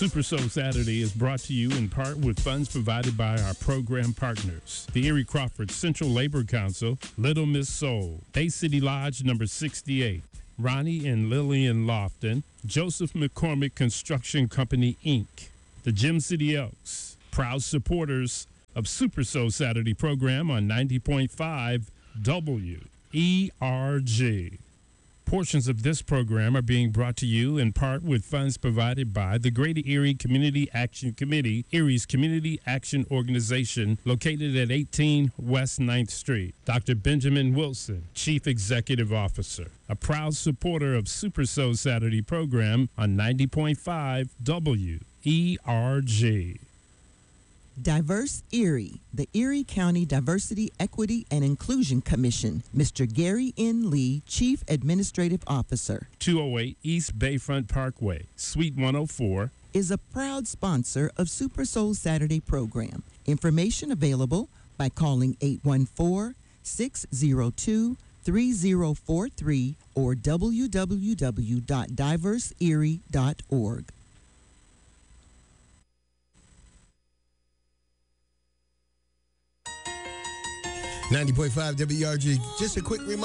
Super Soul Saturday is brought to you in part with funds provided by our program partners. The Erie Crawford Central Labor Council, Little Miss Soul, Bay City Lodge number 68, Ronnie and Lillian Lofton, Joseph McCormick Construction Company, Inc., the Gem City Elks, proud supporters of Super Soul Saturday program on 90.5 WERG. Portions of this program are being brought to you in part with funds provided by the Greater Erie Community Action Committee, Erie's community action organization located at 18 West 9th Street. Dr. Benjamin Wilson, Chief Executive Officer, a proud supporter of Super Soul Saturday program on 90.5 WERG. Diverse Erie, the Erie County Diversity, Equity, and Inclusion Commission. Mr. Gary N. Lee, Chief Administrative Officer. 208 East Bayfront Parkway, Suite 104. Is a proud sponsor of Super Soul Saturday program. Information available by calling 814-602-3043 or www.diverseerie.org. 90.5 WERG. Just a quick reminder.